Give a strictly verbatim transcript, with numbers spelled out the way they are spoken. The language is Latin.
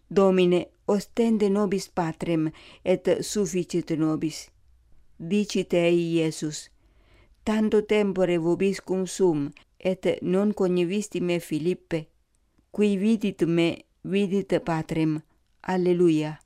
Domine, ostende nobis patrem, et sufficit nobis. Dicit ei Iesus, tanto tempore vobiscum sum, et non cognivisti me Philippe? Qui vidit me, vidit Patrem. Alleluia.